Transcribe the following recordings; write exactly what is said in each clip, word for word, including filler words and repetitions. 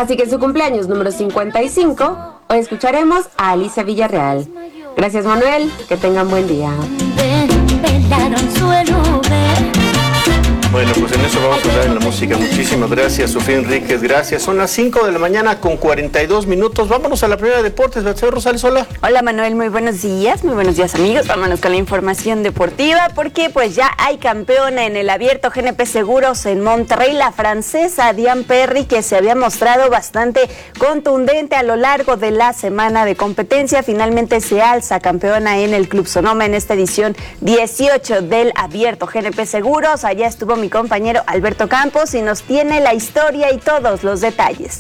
Así que en su cumpleaños número cincuenta y cinco, hoy escucharemos a Alicia Villarreal. Gracias, Manuel, que tengan buen día. Bueno, pues en eso vamos a hablar en la música. Muchísimas gracias, Sofía Enríquez, gracias. Son las cinco de la mañana con cuarenta y dos minutos. Vámonos a la primera de deportes. Batseba Rosales, hola. Hola, Manuel, muy buenos días. Muy buenos días, amigos. Vámonos con la información deportiva porque pues ya hay campeona en el abierto G N P Seguros en Monterrey, la francesa Diane Perry, que se había mostrado bastante contundente a lo largo de la semana de competencia. Finalmente se alza campeona en el Club Sonoma en esta edición dieciocho del abierto G N P Seguros. Allá estuvo mi compañero Alberto Campos y nos tiene la historia y todos los detalles.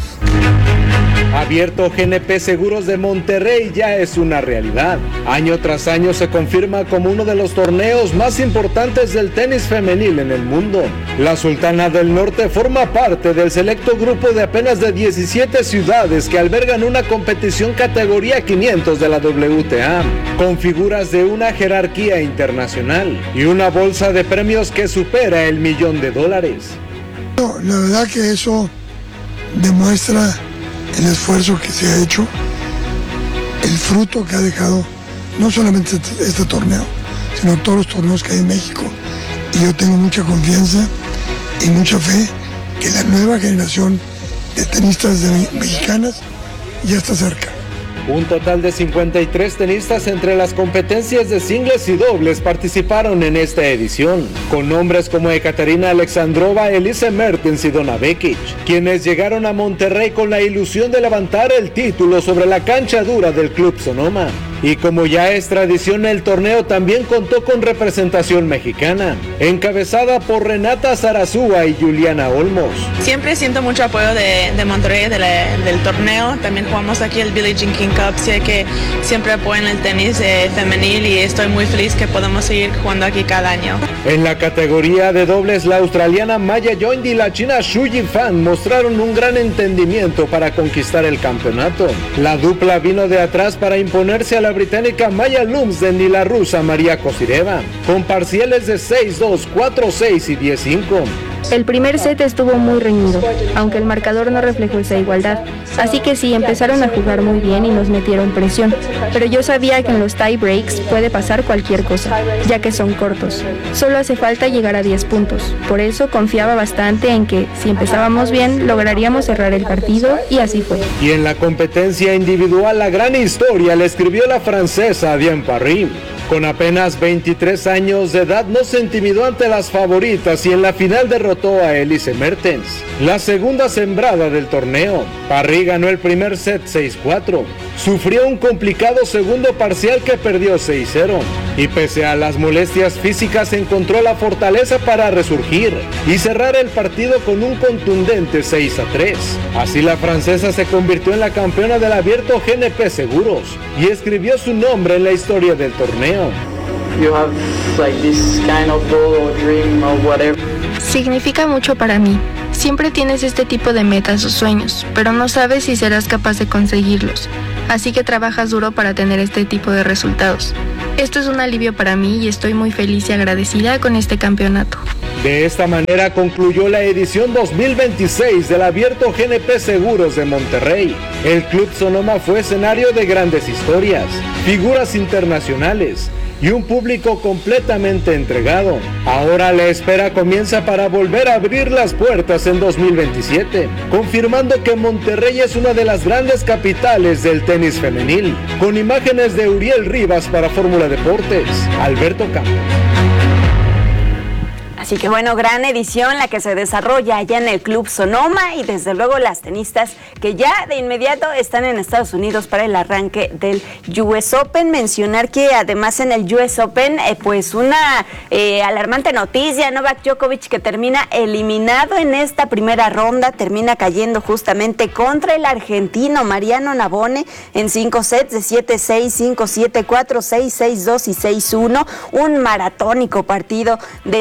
Abierto G N P Seguros de Monterrey ya es una realidad. Año tras año se confirma como uno de los torneos más importantes del tenis femenil en el mundo. La Sultana del Norte forma parte del selecto grupo de apenas de diecisiete ciudades que albergan una competición categoría quinientos de la W T A, con figuras de una jerarquía internacional y una bolsa de premios que supera el millón de dólares. No, la verdad que eso demuestra el esfuerzo que se ha hecho, el fruto que ha dejado no solamente este, este torneo, sino todos los torneos que hay en México. Y yo tengo mucha confianza y mucha fe que la nueva generación de tenistas de, mexicanas ya está cerca. Un total de cincuenta y tres tenistas entre las competencias de singles y dobles participaron en esta edición, con nombres como Ekaterina Alexandrova, Elise Mertens y Donna Vekic, quienes llegaron a Monterrey con la ilusión de levantar el título sobre la cancha dura del Club Sonoma. Y como ya es tradición, el torneo también contó con representación mexicana, encabezada por Renata Zarazúa y Juliana Olmos. Siempre siento mucho apoyo de, de Monterrey, de la, del torneo. También jugamos aquí el Billie Jean King Cup, sé que siempre apoyan el tenis eh, femenil y estoy muy feliz que podamos seguir jugando aquí cada año. En la categoría de dobles, la australiana Maya Yoindi y la china Xu Yifan mostraron un gran entendimiento para conquistar el campeonato. La dupla vino de atrás para imponerse a la británica Maya Lumsden y la rusa María Kozyreva, con parciales de seis dos, cuatro seis y diez cinco. El primer set estuvo muy reñido, aunque el marcador no reflejó esa igualdad, así que sí, empezaron a jugar muy bien y nos metieron presión, pero yo sabía que en los tie breaks puede pasar cualquier cosa, ya que son cortos, solo hace falta llegar a diez puntos, por eso confiaba bastante en que, si empezábamos bien, lograríamos cerrar el partido y así fue. Y en la competencia individual, la gran historia la escribió la francesa Diane Parry. Con apenas veintitrés años de edad no se intimidó ante las favoritas y en la final derrotó a Elise Mertens, la segunda sembrada del torneo. Parry ganó el primer set seis cuatro, sufrió un complicado segundo parcial que perdió seis cero y pese a las molestias físicas encontró la fortaleza para resurgir y cerrar el partido con un contundente seis a tres. Así la francesa se convirtió en la campeona del abierto G N P Seguros y escribió su nombre en la historia del torneo. You have like this kind of goal or dream or whatever. Significa mucho para mí. Siempre tienes este tipo de metas o sueños, pero no sabes si serás capaz de conseguirlos. Así que trabajas duro para tener este tipo de resultados. Esto es un alivio para mí y estoy muy feliz y agradecida con este campeonato. De esta manera concluyó la edición dos mil veintiséis del Abierto G N P Seguros de Monterrey. El Club Sonoma fue escenario de grandes historias, figuras internacionales y un público completamente entregado. Ahora la espera comienza para volver a abrir las puertas en dos mil veintisiete, confirmando que Monterrey es una de las grandes capitales del tenis femenil. Con imágenes de Uriel Rivas para Fórmula Deportes, Alberto Campos. Así que bueno, gran edición la que se desarrolla allá en el Club Sonoma y desde luego las tenistas que ya de inmediato están en Estados Unidos para el arranque del U S Open. Mencionar que además en el U S Open, eh, pues una eh, alarmante noticia, Novak Djokovic que termina eliminado en esta primera ronda, termina cayendo justamente contra el argentino Mariano Navone en cinco sets de siete seis, cinco siete, cuatro seis, seis dos y seis uno. Un maratónico partido del serbio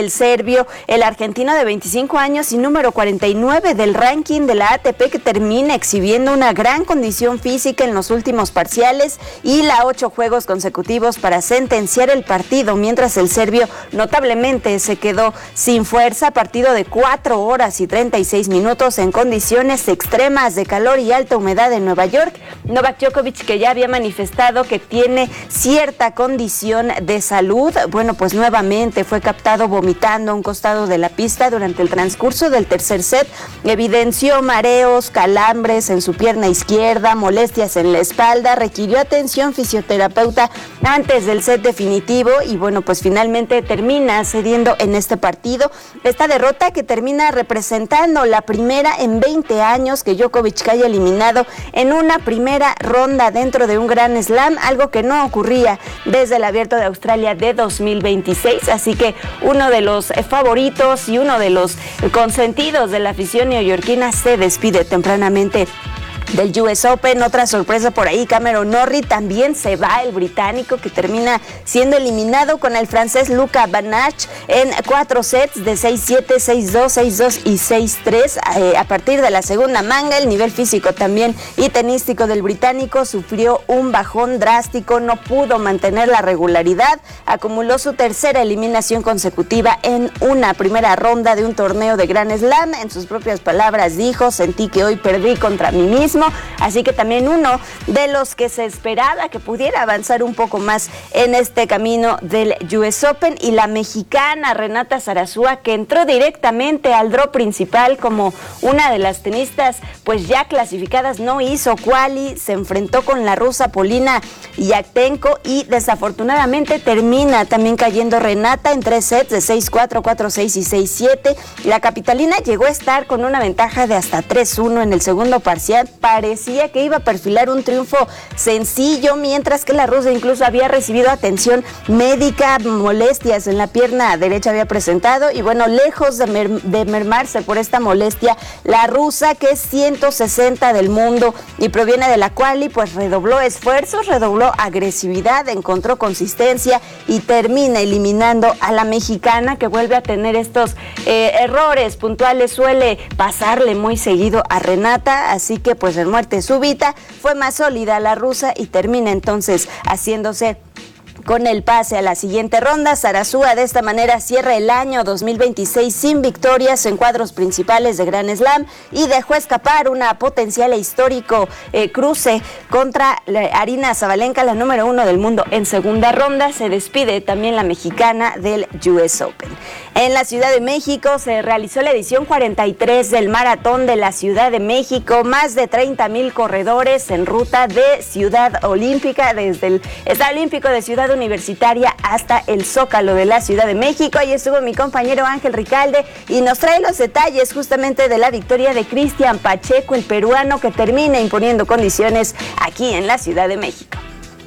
serbio, el argentino de veinticinco años y número cuarenta y nueve del ranking de la A T P, que termina exhibiendo una gran condición física en los últimos parciales y la ocho juegos consecutivos para sentenciar el partido, mientras el serbio notablemente se quedó sin fuerza. Partido de cuatro horas y treinta y seis minutos en condiciones extremas de calor y alta humedad en Nueva York. Novak Djokovic, que ya había manifestado que tiene cierta condición de salud, bueno, pues nuevamente fue captado vomitando a un costado de la pista durante el transcurso del tercer set. Evidenció mareos, calambres en su pierna izquierda, molestias en la espalda, requirió atención fisioterapeuta antes del set definitivo y bueno, pues finalmente termina cediendo en este partido. Esta derrota que termina representando la primera en veinte años que Djokovic haya eliminado en una primera ronda dentro de un Grand Slam, algo que no ocurría desde el Abierto de Australia de dos mil veintiséis, así que uno de los favoritos y uno de los consentidos de la afición neoyorquina se despide tempranamente del U S Open. Otra sorpresa por ahí, Cameron Norrie también se va, el británico, que termina siendo eliminado con el francés Luca Banach en cuatro sets de seis siete, seis dos, seis dos y seis tres. Eh, a partir de la segunda manga, el nivel físico también y tenístico del británico sufrió un bajón drástico, no pudo mantener la regularidad, acumuló su tercera eliminación consecutiva en una primera ronda de un torneo de Grand Slam. En sus propias palabras dijo: sentí que hoy perdí contra mí mismo. Así que también uno de los que se esperaba que pudiera avanzar un poco más en este camino del U S Open. Y la mexicana Renata Zarazúa, que entró directamente al draw principal como una de las tenistas pues ya clasificadas, no hizo quali, se enfrentó con la rusa Polina Yaktenko y desafortunadamente termina también cayendo Renata en tres sets de seis cuatro, cuatro seis y seis siete. La capitalina llegó a estar con una ventaja de hasta tres uno en el segundo parcial. Parecía que iba a perfilar un triunfo sencillo, mientras que la rusa incluso había recibido atención médica, molestias en la pierna derecha había presentado y bueno, lejos de, mer de mermarse por esta molestia, la rusa, que es ciento sesenta del mundo y proviene de la quali, pues redobló esfuerzos, redobló agresividad, encontró consistencia y termina eliminando a la mexicana, que vuelve a tener estos eh, errores puntuales, suele pasarle muy seguido a Renata, así que pues en muerte súbita fue más sólida la rusa y termina entonces haciéndose con el pase a la siguiente ronda. Zarazúa de esta manera cierra el año dos mil veintiséis sin victorias en cuadros principales de Grand Slam y dejó escapar una potencial e histórico eh, cruce contra la Aryna Sabalenka, la número uno del mundo, en segunda ronda. Se despide también la mexicana del U S Open. En la Ciudad de México se realizó la edición cuarenta y tres del Maratón de la Ciudad de México. Más de treinta mil corredores en ruta de Ciudad Olímpica, desde el Estadio Olímpico de Ciudad Universitaria hasta el Zócalo de la Ciudad de México. Ahí estuvo mi compañero Ángel Ricalde y nos trae los detalles justamente de la victoria de Cristian Pacheco, el peruano, que termina imponiendo condiciones aquí en la Ciudad de México.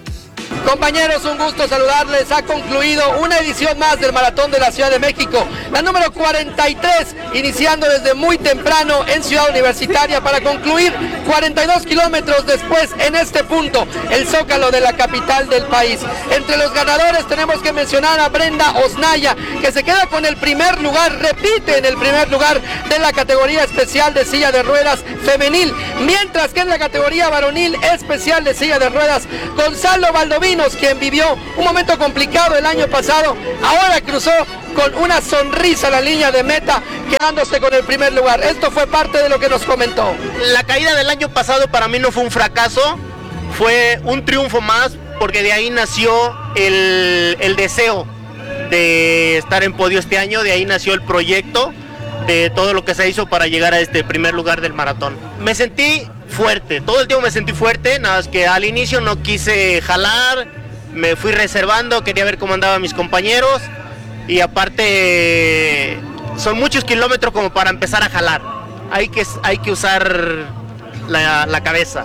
Compañeros, un gusto saludarles. Ha concluido una edición más del Maratón de la Ciudad de México, la número cuarenta y tres, iniciando desde muy temprano en Ciudad Universitaria para concluir cuarenta y dos kilómetros después en este punto, el Zócalo de la capital del país. Entre los ganadores tenemos que mencionar a Brenda Osnaya, que se queda con el primer lugar, repite en el primer lugar de la categoría especial de silla de ruedas femenil, mientras que en la categoría varonil especial de silla de ruedas, Gonzalo Valdovinos, quien vivió un momento complicado el año pasado, ahora cruzó con una sonrisa la línea de meta, quedándose con el primer lugar. Esto fue parte de lo que nos comentó. La caída del año pasado para mí no fue un fracaso, fue un triunfo más, porque de ahí nació el, el deseo de estar en podio este año, de ahí nació el proyecto de todo lo que se hizo para llegar a este primer lugar del maratón. Me sentí fuerte, todo el tiempo me sentí fuerte, nada más que al inicio no quise jalar, me fui reservando, quería ver cómo andaban mis compañeros y aparte son muchos kilómetros como para empezar a jalar, hay que, hay que usar la, la cabeza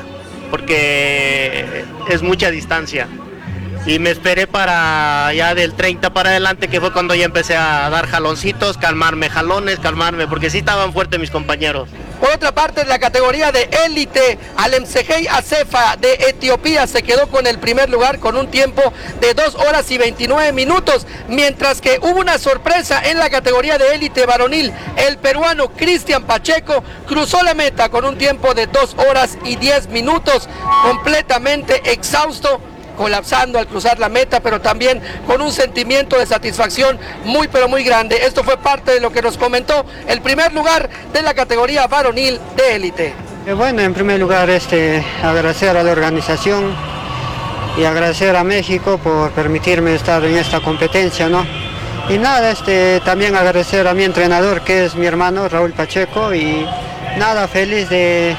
porque es mucha distancia y me esperé para ya del treinta para adelante, que fue cuando ya empecé a dar jaloncitos, calmarme, jalones, calmarme, porque sí estaban fuertes mis compañeros. Por otra parte, en la categoría de élite, Alemsegei Acefa de Etiopía se quedó con el primer lugar con un tiempo de dos horas y veintinueve minutos, mientras que hubo una sorpresa en la categoría de élite varonil. El peruano Cristian Pacheco cruzó la meta con un tiempo de dos horas y diez minutos, completamente exhausto, colapsando al cruzar la meta, pero también con un sentimiento de satisfacción muy pero muy grande. Esto fue parte de lo que nos comentó el primer lugar de la categoría varonil de élite. Bueno, en primer lugar, este, agradecer a la organización y agradecer a México por permitirme estar en esta competencia, ¿no? Y nada, este, también agradecer a mi entrenador, que es mi hermano Raúl Pacheco, y nada, feliz de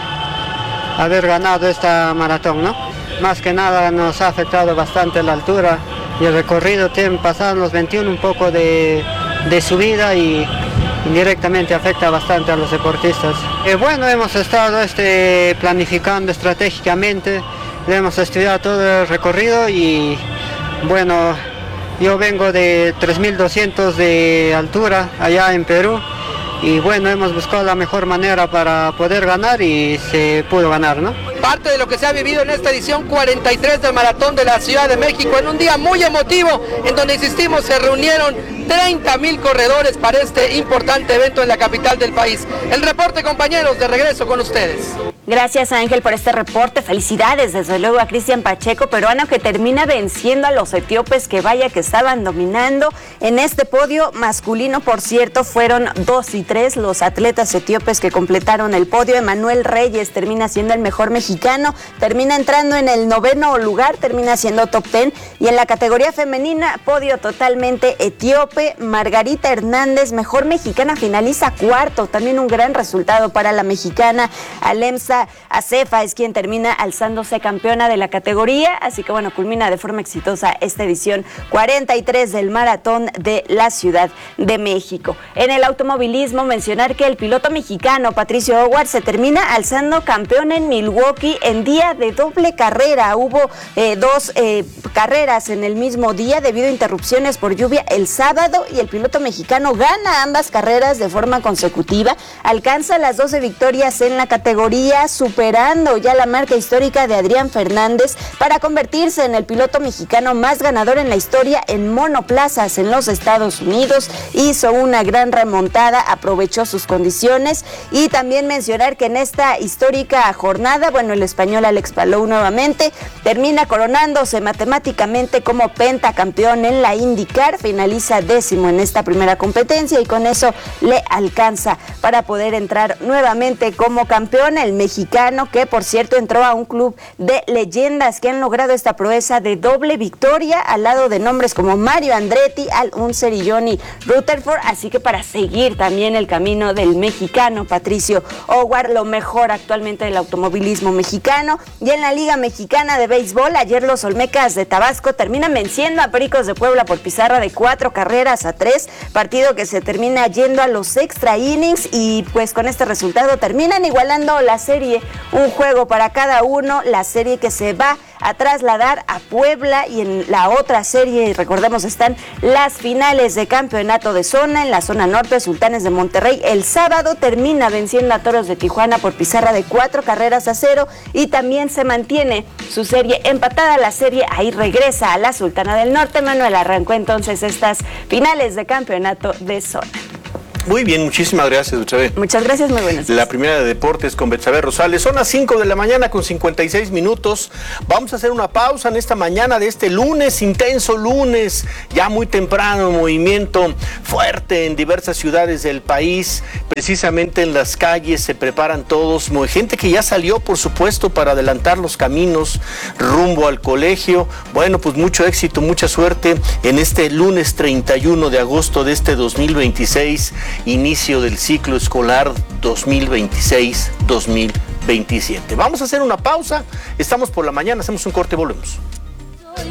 haber ganado esta maratón, ¿no? Más que nada nos ha afectado bastante la altura y el recorrido, tienen pasado los veintiuno un poco de, de subida y indirectamente afecta bastante a los deportistas. Eh, bueno, hemos estado este, planificando estratégicamente, hemos estudiado todo el recorrido y bueno, yo vengo de tres mil doscientos de altura allá en Perú y bueno, hemos buscado la mejor manera para poder ganar y se pudo ganar, ¿no? Parte de lo que se ha vivido en esta edición cuarenta y tres del Maratón de la Ciudad de México, en un día muy emotivo, en donde, insistimos, se reunieron treinta mil corredores para este importante evento en la capital del país. El reporte, compañeros, de regreso con ustedes. Gracias, Ángel, por este reporte. Felicidades, desde luego, a Cristian Pacheco, peruano, que termina venciendo a los etíopes, que vaya que estaban dominando. En este podio masculino, por cierto, fueron dos y tres los atletas etíopes que completaron el podio. Emanuel Reyes termina siendo el mejor mexicano, termina entrando en el noveno lugar, termina siendo top ten. Y en la categoría femenina, podio totalmente etíope. Margarita Hernández, mejor mexicana, finaliza cuarto. También un gran resultado para la mexicana. Alemsa Acefa es quien termina alzándose campeona de la categoría, así que bueno, culmina de forma exitosa esta edición cuarenta y tres del Maratón de la Ciudad de México. En el automovilismo, mencionar que el piloto mexicano Patricio Howard se termina alzando campeón en Milwaukee en día de doble carrera. Hubo eh, dos eh, carreras en el mismo día debido a interrupciones por lluvia el sábado, y el piloto mexicano gana ambas carreras de forma consecutiva, alcanza las doce victorias en la categoría, superando ya la marca histórica de Adrián Fernández para convertirse en el piloto mexicano más ganador en la historia en monoplazas en los Estados Unidos. Hizo una gran remontada, aprovechó sus condiciones, y también mencionar que en esta histórica jornada, bueno, el español Alex Palou nuevamente termina coronándose matemáticamente como pentacampeón en la IndyCar, finaliza décimo en esta primera competencia y con eso le alcanza para poder entrar nuevamente como campeón. El mexicano, que por cierto entró a un club de leyendas que han logrado esta proeza de doble victoria al lado de nombres como Mario Andretti, Al Unser y Johnny Rutherford, así que para seguir también el camino del mexicano Patricio Howard, lo mejor actualmente del automovilismo mexicano. Y en la Liga Mexicana de Béisbol, ayer los Olmecas de Tabasco terminan venciendo a Pericos de Puebla por pizarra de cuatro carreras a tres, partido que se termina yendo a los extra innings, y pues con este resultado terminan igualando la serie, un juego para cada uno, la serie que se va a trasladar a Puebla. Y en la otra serie, recordemos, están las finales de campeonato de zona. En la zona norte, Sultanes de Monterrey el sábado termina venciendo a Toros de Tijuana por pizarra de cuatro carreras a cero, y también se mantiene su serie empatada. La serie ahí regresa a la Sultana del Norte. Manuel, arrancó entonces estas finales de campeonato de zona. Muy bien, muchísimas gracias, Betsabe. Muchas gracias, muy buenas. La primera de deportes con Betsabe Rosales. Son las cinco de la mañana con cincuenta y seis minutos. Vamos a hacer una pausa en esta mañana de este lunes, intenso lunes, ya muy temprano, movimiento fuerte en diversas ciudades del país. Precisamente en las calles se preparan todos, gente que ya salió, por supuesto, para adelantar los caminos rumbo al colegio. Bueno, pues mucho éxito, mucha suerte en este lunes treinta y uno de agosto de este dos mil veintiséis. Inicio del ciclo escolar dos mil veintiséis dos mil veintisiete. Vamos a hacer una pausa, estamos por la mañana, hacemos un corte y volvemos.